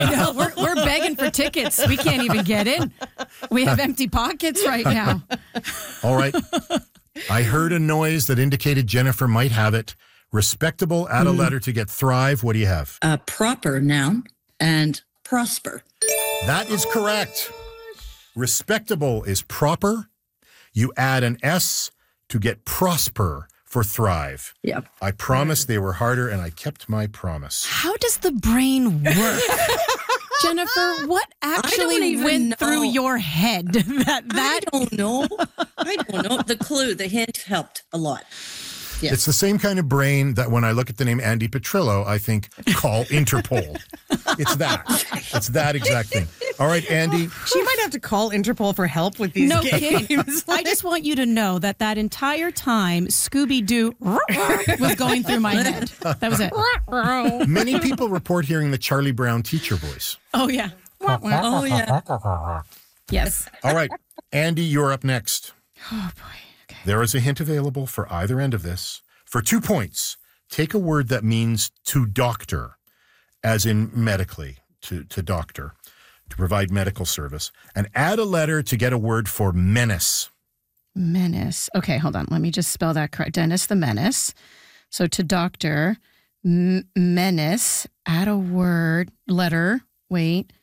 No, we're begging for tickets. We can't even get in. We have empty pockets right now. All right. I heard a noise that indicated Jennifer might have it. Respectable, add a letter to get thrive. What do you have? Proper noun and prosper. That is correct. Respectable is proper. You add an S to get prosper for thrive. Yep. I promised they were harder, and I kept my promise. How does the brain work? Jennifer, what actually went through your head? I don't know. The clue, the hint helped a lot. Yes. It's the same kind of brain that when I look at the name Andy Petrillo, I think, call Interpol. It's that. It's that exact thing. All right, Andy. She might have to call Interpol for help with these games. Kidding. I just want you to know that entire time, Scooby-Doo was going through my head. That was it. Many people report hearing the Charlie Brown teacher voice. Oh, yeah. Oh, yeah. Yes. All right, Andy, you're up next. Oh, boy. There is a hint available for either end of this. For 2 points, take a word that means to doctor, as in medically, to doctor, to provide medical service, and add a letter to get a word for menace. Menace. Okay, hold on. Let me just spell that correct. Dennis the Menace. So to doctor, menace, add a word, letter, wait.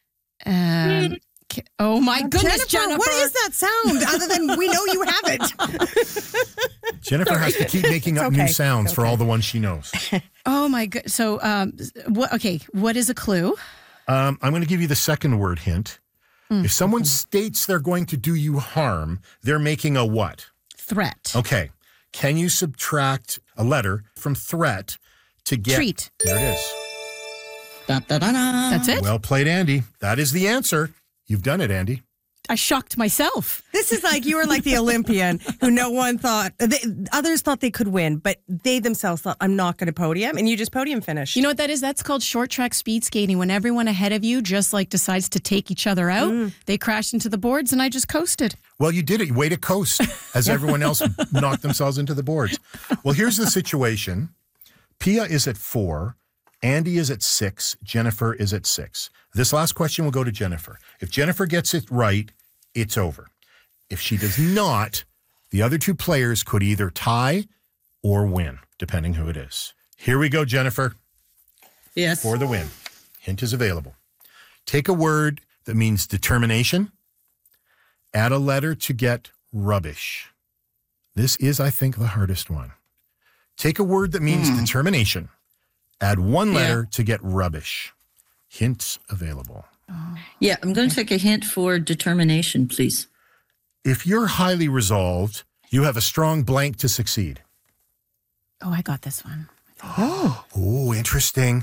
Oh, my goodness, Jennifer. What is that sound other than we know you have it? Jennifer has to keep making up new sounds for all the ones she knows. Oh, my God. So, what is a clue? I'm going to give you the second word hint. If someone states they're going to do you harm, they're making a what? Threat. Okay. Can you subtract a letter from threat to get... Treat. There it is. Da-da-da-da. That's it? Well played, Andy. That is the answer. You've done it, Andy. I shocked myself. This is like you were like the Olympian who no one thought, others thought they could win, but they themselves thought, I'm not going to podium, and you just podium finished. You know what that is? That's called short track speed skating. When everyone ahead of you just like decides to take each other out, they crash into the boards, and I just coasted. Well, you did it. Way to coast as everyone else knocked themselves into the boards. Well, here's the situation. Pia is at 4. Andy is at 6. Jennifer is at 6. This last question will go to Jennifer. If Jennifer gets it right, it's over. If she does not, the other 2 players could either tie or win, depending who it is. Here we go, Jennifer. Yes. For the win. Hint is available. Take a word that means determination. Add a letter to get rubbish. This is, I think, the hardest one. Take a word that means determination. Add 1 letter to get rubbish. Hints available. Yeah, I'm going to take a hint for determination, please. If you're highly resolved, you have a strong blank to succeed. Oh, I got this one. Oh, interesting.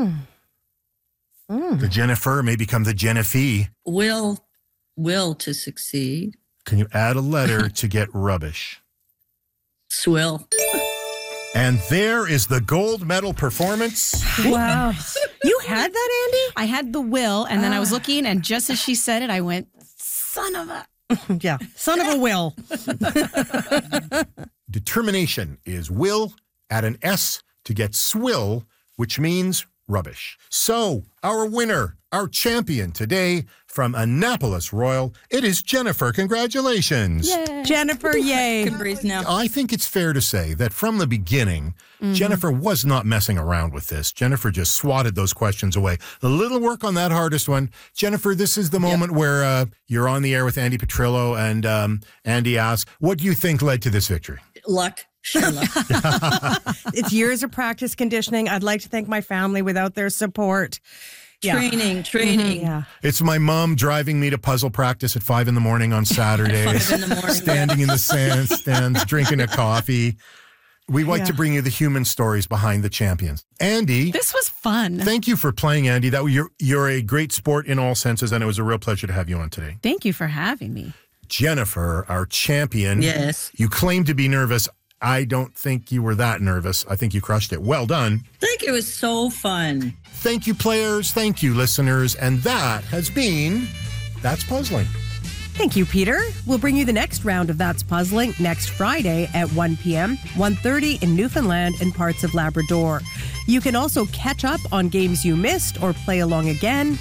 The Jennifer may become the Jennifer. Will to succeed. Can you add a letter to get rubbish? Swill. And there is the gold medal performance. Wow. You had that, Andy? I had the will, and then I was looking, and just as she said it, I went, son of a... Yeah, son of a will. Determination is will, add an S to get swill, which means rubbish. So, our winner, our champion today from Annapolis Royal, it is Jennifer. Congratulations. Yay. Jennifer, yay. Can breathe now. I think it's fair to say that from the beginning, Jennifer was not messing around with this. Jennifer just swatted those questions away. A little work on that hardest one. Jennifer, this is the moment where you're on the air with Andy Petrillo, and Andy asks, what do you think led to this victory? Luck. Sure luck. It's years of practice conditioning. I'd like to thank my family. Without their support. Training. Yeah. It's my mom driving me to puzzle practice at 5 a.m. on Saturdays. 5 a.m. Standing in the stands, drinking a coffee. We like to bring you the human stories behind the champions. Andy. This was fun. Thank you for playing, Andy. You're a great sport in all senses, and it was a real pleasure to have you on today. Thank you for having me. Jennifer, our champion. Yes. You claim to be nervous. I don't think you were that nervous. I think you crushed it. Well done. I think it was so fun. Thank you, players. Thank you, listeners. And that has been That's Puzzling. Thank you, Peter. We'll bring you the next round of That's Puzzling next Friday at 1 p.m., 1:30 in Newfoundland and parts of Labrador. You can also catch up on games you missed or play along again